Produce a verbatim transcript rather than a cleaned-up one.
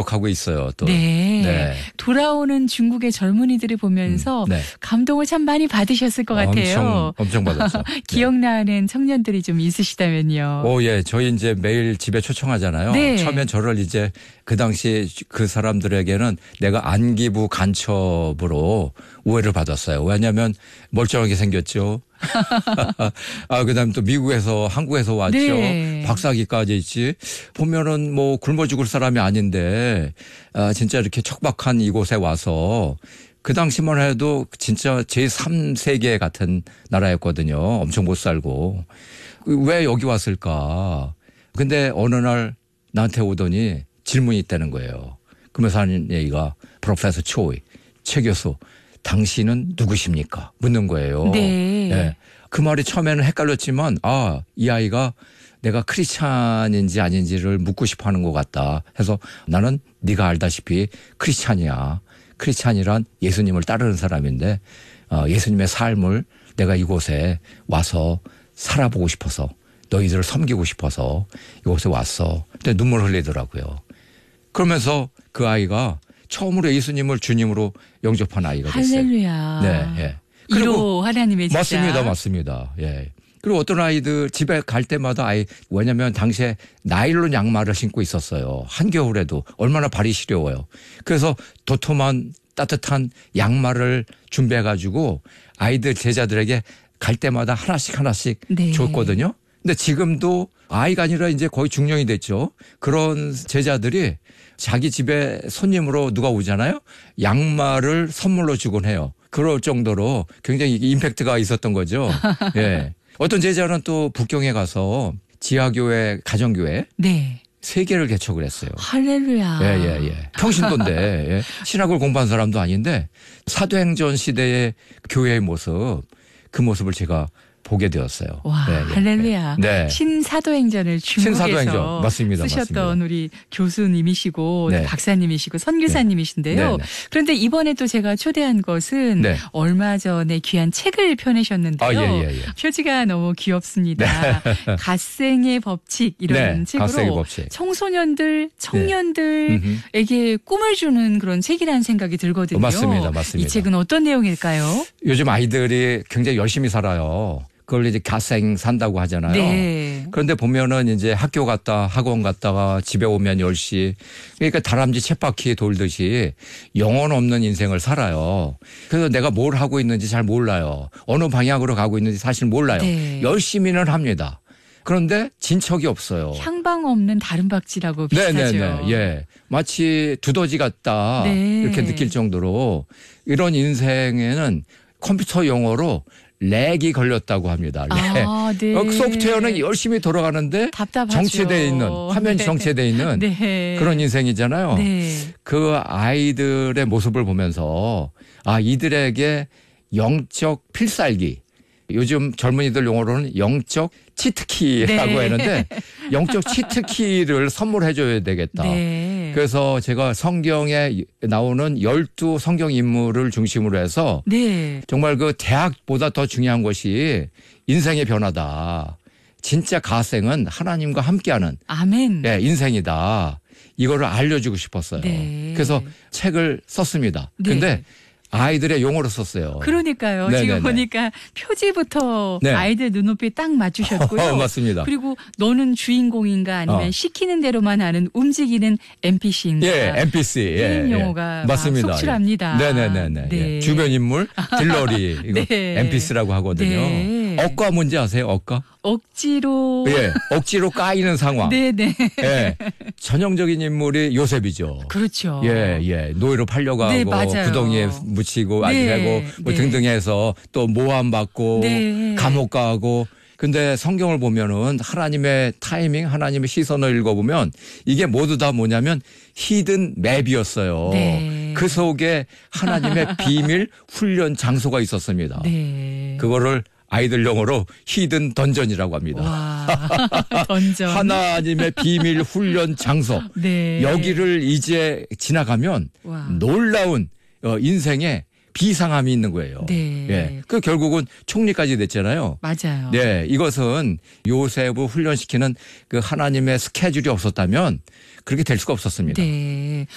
기억하고 있어요. 또. 네. 네. 돌아오는 중국의 젊은이들을 보면서 음, 네. 감동을 참 많이 받으셨을 것 같아요. 엄청, 엄청 받았죠. 기억나는 청년들이 좀 있으시다면요. 오, 예. 저희 이제 매일 집에 초청하잖아요. 네. 처음엔 저를 이제 그 당시 그 사람들에게는 내가 안기부 간첩으로 오해를 받았어요. 왜냐하면 멀쩡하게 생겼죠. 아, 그 다음에 또 미국에서, 한국에서 왔죠. 네. 박사학위까지 있지. 보면은 뭐 굶어 죽을 사람이 아닌데, 아, 진짜 이렇게 척박한 이곳에 와서 그 당시만 해도 진짜 제삼 세계 같은 나라였거든요. 엄청 못 살고. 왜 여기 왔을까? 근데 어느 날 나한테 오더니 질문이 있다는 거예요. 그러면서 하는 얘기가 프로페서 초이, 최 교수, 당신은 누구십니까? 묻는 거예요. 네. 네. 그 말이 처음에는 헷갈렸지만 아, 이 아이가 내가 크리스찬인지 아닌지를 묻고 싶어 하는 것 같다 해서 나는 네가 알다시피 크리스찬이야. 크리스찬이란 예수님을 따르는 사람인데 예수님의 삶을 내가 이곳에 와서 살아보고 싶어서 너희들을 섬기고 싶어서 이곳에 왔어. 근데 눈물 흘리더라고요. 그러면서 그 아이가 처음으로 예수님을 주님으로 영접한 아이가 됐어요. 할렐루야. 네, 예. 이로 하나님의 진짜. 맞습니다, 맞습니다. 예. 그리고 어떤 아이들 집에 갈 때마다 아이 왜냐하면 당시에 나일론 양말을 신고 있었어요. 한겨울에도 얼마나 발이 시려워요. 그래서 도톰한 따뜻한 양말을 준비해 가지고 아이들 제자들에게 갈 때마다 하나씩 하나씩 네. 줬거든요. 근데 지금도 아이가 아니라 이제 거의 중년이 됐죠. 그런 제자들이 자기 집에 손님으로 누가 오잖아요. 양말을 선물로 주곤 해요. 그럴 정도로 굉장히 임팩트가 있었던 거죠. 예. 어떤 제자는 또 북경에 가서 지하교회, 가정교회 네. 세 개를 개척을 했어요. 할렐루야. 예, 예, 예. 평신도인데 예. 신학을 공부한 사람도 아닌데 사도행전 시대의 교회의 모습 그 모습을 제가 보게 되었어요. 와, 네, 네, 할렐루야. 네. 신사도행전을 중국에서 신사도행전. 맞습니다. 쓰셨던 맞습니다. 우리 교수님이시고 네. 박사님이시고 선교사님이신데요. 네. 네, 네. 그런데 이번에 또 제가 초대한 것은 네. 얼마 전에 귀한 책을 펴내셨는데요. 아, 예, 예, 예. 표지가 너무 귀엽습니다. 갓생의 법칙 이런 네, 책으로 갓생의 법칙. 청소년들, 청년들에게 꿈을 주는 그런 책이라는 생각이 들거든요. 맞습니다. 맞습니다. 이 책은 어떤 내용일까요? 요즘 아이들이 굉장히 열심히 살아요. 그걸 이제 갓생 산다고 하잖아요. 네. 그런데 보면은 이제 학교 갔다 학원 갔다가 집에 오면 열 시. 그러니까 다람쥐 쳇바퀴 돌듯이 영혼 없는 인생을 살아요. 그래서 내가 뭘 하고 있는지 잘 몰라요. 어느 방향으로 가고 있는지 사실 몰라요. 네. 열심히는 합니다. 그런데 진척이 없어요. 향방 없는 다른박쥐라고 비슷하죠. 네네네. 예. 마치 두더지 같다. 네. 이렇게 느낄 정도로 이런 인생에는 컴퓨터 용어로 렉이 걸렸다고 합니다. 렉. 아, 네. 어, 소프트웨어는 열심히 돌아가는데 답답하죠. 정체되어 있는 화면이 네. 정체되어 있는 네. 그런 인생이잖아요. 네. 그 아이들의 모습을 보면서 아 이들에게 영적 필살기 요즘 젊은이들 용어로는 영적 치트키라고 네. 하는데 영적 치트키를 선물해 줘야 되겠다. 네. 그래서 제가 성경에 나오는 열두 성경 인물을 중심으로 해서 네. 정말 그 대학보다 더 중요한 것이 인생의 변화다. 진짜 가생은 하나님과 함께하는 아멘. 예, 인생이다. 이거를 알려주고 싶었어요. 네. 그래서 책을 썼습니다. 네. 근데 아이들의 용어로 썼어요. 그러니까요. 네네네. 지금 보니까 표지부터 네. 아이들 눈높이 딱 맞추셨고요. 어, 맞습니다. 그리고 너는 주인공인가 아니면 어. 시키는 대로만 하는 움직이는 엠피씨인가. 예, 엠피씨. 예, 게임 예. 용어가 맞습니다. 막 속출합니다. 네네네네. 네. 예. 주변 인물, 딜러리. 이거 네. 엠피씨라고 하거든요. 네. 억과 뭔지 아세요? 억과? 억지로. 예. 억지로 까이는 상황. 네네. 예. 전형적인 인물이 요셉이죠. 그렇죠. 예, 예. 노예로 팔려가고 네, 맞아요. 구덩이에 묻히고 네, 아니고 뭐 네. 등등 해서 또 모함 받고 네. 감옥 가고 근데 성경을 보면은 하나님의 타이밍, 하나님의 시선을 읽어보면 이게 모두 다 뭐냐면 히든 맵이었어요. 네. 그 속에 하나님의 비밀 훈련 장소가 있었습니다. 네. 그거를 아이들 용어로 히든 던전이라고 합니다. 와, 던전. 하나님의 비밀 훈련 장소. 네. 여기를 이제 지나가면 와. 놀라운 어, 인생의 비상함이 있는 거예요. 네. 예. 그 결국은 총리까지 됐잖아요. 맞아요. 네. 이것은 요셉을 훈련시키는 그 하나님의 스케줄이 없었다면 그렇게 될 수가 없었습니다. 네.